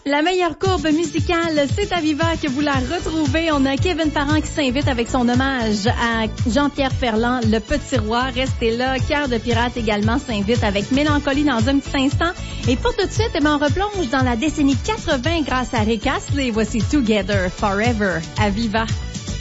La meilleure courbe musicale, c'est à Viva que vous la retrouvez. On a Kevin Parent qui s'invite avec son hommage à Jean-Pierre Ferland, Le Petit Roi. Restez là. Cœur de pirate également s'invite avec Mélancolie dans un petit instant. Et pour tout de suite, on replonge dans la décennie 80 grâce à Rick Astley. Voici Together Forever à Viva.